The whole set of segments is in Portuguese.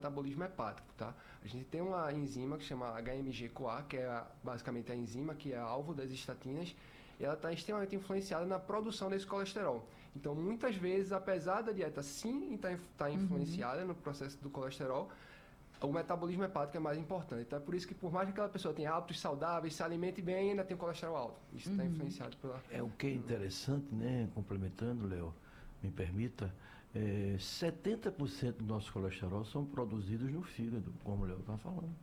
metabolismo hepático, tá? A gente tem uma enzima que chama HMG-CoA, que é basicamente a enzima que é alvo das estatinas, e ela está extremamente influenciada na produção desse colesterol. Então, muitas vezes, apesar da dieta sim estar influenciada no processo do colesterol, o metabolismo hepático é mais importante. Então, é por isso que, por mais que aquela pessoa tenha hábitos saudáveis, se alimente bem, ainda tem o colesterol alto. Isso está influenciado pela... É o que é interessante, né? Complementando, Léo, me permita, 70% do nosso colesterol são produzidos no fígado, como o Léo está falando.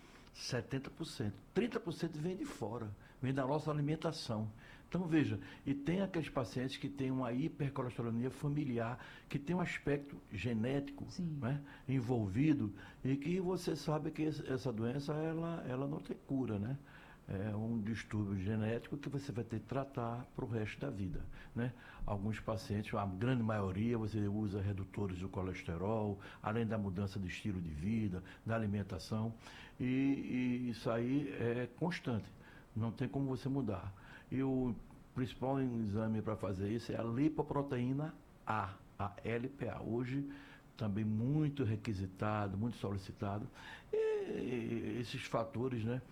70%. 30% vem de fora, vem da nossa alimentação. Então, veja, e tem aqueles pacientes que têm uma hipercolesterolemia familiar, que tem um aspecto genético, né, envolvido, e que você sabe que essa doença, ela não tem cura, né? É um distúrbio genético que você vai ter que tratar para o resto da vida, né? Alguns pacientes, a grande maioria, você usa redutores do colesterol, além da mudança de estilo de vida, da alimentação, e isso aí é constante, não tem como você mudar. E o principal exame para fazer isso é a lipoproteína a LPA. Hoje, também muito requisitado, muito solicitado. E esses fatores, né?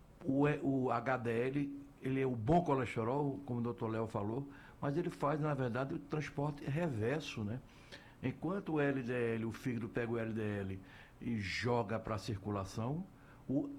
O HDL, ele é o bom colesterol, como o doutor Léo falou, mas ele faz, na verdade, o transporte reverso, né? Enquanto o LDL, o fígado pega o LDL e joga para a circulação, o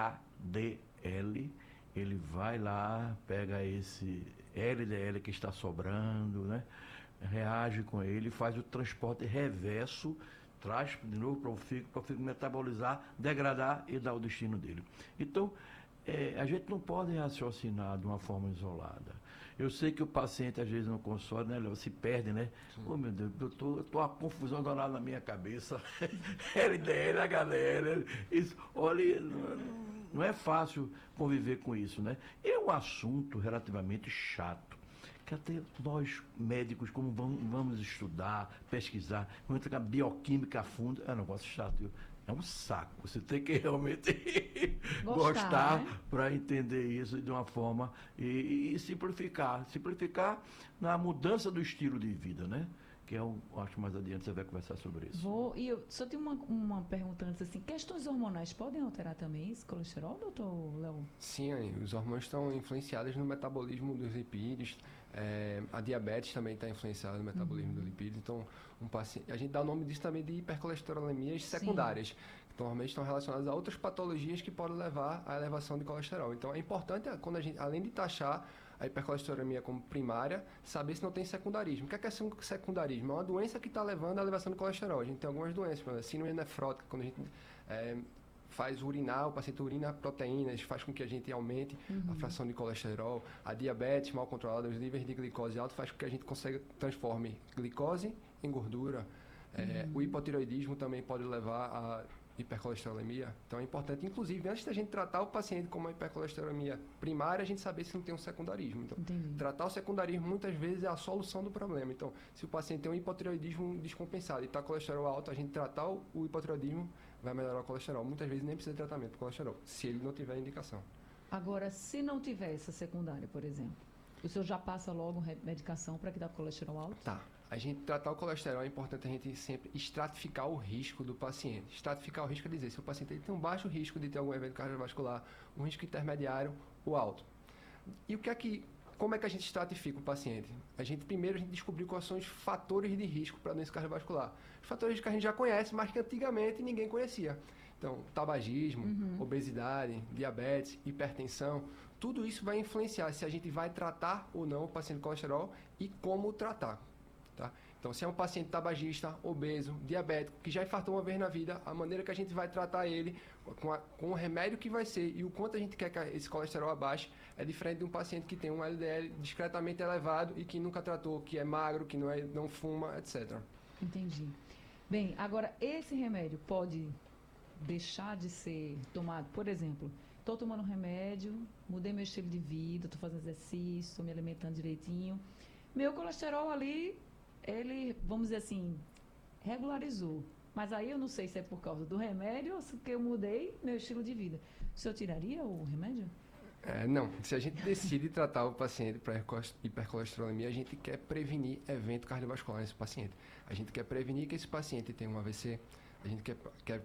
HDL, ele vai lá, pega esse LDL que está sobrando, né? Reage com ele, faz o transporte reverso, traz de novo para o fígado metabolizar, degradar e dar o destino dele. Então, a gente não pode raciocinar de uma forma isolada. Eu sei que o paciente, às vezes, no consultório, né, Léo, se perde, né? Oh, meu Deus, eu tô uma confusão danada na minha cabeça. LDL, HDL, isso. Olha, não é fácil conviver com isso, né? É um assunto relativamente chato, que até nós médicos, como vamos estudar, pesquisar, vamos entrar na bioquímica a fundo, é um negócio chato. É um saco. Você tem que realmente gostar, né? Para entender isso de uma forma e simplificar. Simplificar na mudança do estilo de vida, né? Que eu acho que mais adiante você vai conversar sobre isso. E eu só tenho uma pergunta antes, assim, questões hormonais podem alterar também esse colesterol, doutor Léo? Sim, os hormônios estão influenciados no metabolismo dos lipídios, a diabetes também está influenciada no metabolismo dos lipídios, então a gente dá o nome disso também de hipercolesterolemias secundárias, que normalmente estão relacionadas a outras patologias que podem levar à elevação de colesterol. Então é importante, quando a gente, além de taxar a hipercolesterolemia como primária, saber se não tem secundarismo. O que é secundarismo? É uma doença que está levando à elevação de colesterol. A gente tem algumas doenças, por exemplo, a síndrome nefrótica, quando a gente faz urinar, o paciente urina proteínas, faz com que a gente aumente a fração de colesterol. A diabetes mal controlada, os níveis de glicose alto, faz com que a gente transforme glicose em gordura. O hipotireoidismo também pode levar a hipercolesterolemia. Então é importante, inclusive, antes da gente tratar o paciente com uma hipercolesterolemia primária, a gente saber se não tem um secundarismo. Então, tratar o secundarismo muitas vezes é a solução do problema. Então, se o paciente tem um hipotireoidismo descompensado e está colesterol alto, a gente tratar o hipotireoidismo vai melhorar o colesterol. Muitas vezes nem precisa de tratamento para colesterol, se ele não tiver indicação. Agora, se não tiver essa secundária, por exemplo, o senhor já passa logo medicação para que dá colesterol alto? Tá. A gente tratar o colesterol é importante a gente sempre estratificar o risco do paciente. Estratificar o risco é dizer se o paciente ele tem um baixo risco de ter algum evento cardiovascular, um risco intermediário ou alto. E como é que a gente estratifica o paciente? Primeiro a gente descobriu quais são os fatores de risco para a doença cardiovascular. Os fatores que a gente já conhece, mas que antigamente ninguém conhecia. Então, tabagismo, obesidade, diabetes, hipertensão, tudo isso vai influenciar se a gente vai tratar ou não o paciente com colesterol e como tratar. Tá? Então, se é um paciente tabagista, obeso, diabético, que já infartou uma vez na vida, a maneira que a gente vai tratar ele, com o remédio que vai ser e o quanto a gente quer que esse colesterol abaixe, é diferente de um paciente que tem um LDL discretamente elevado e que nunca tratou, que é magro, que não fuma, etc. Entendi. Bem, agora, esse remédio pode deixar de ser tomado? Por exemplo, estou tomando remédio, mudei meu estilo de vida, estou fazendo exercício, estou me alimentando direitinho, meu colesterol ali, ele, vamos dizer assim, regularizou. Mas aí eu não sei se é por causa do remédio ou se porque eu mudei meu estilo de vida. O senhor tiraria o remédio? Não, se a gente decide tratar o paciente para hipercolesterolemia, a gente quer prevenir evento cardiovascular nesse paciente. A gente quer prevenir que esse paciente tenha um AVC, a gente quer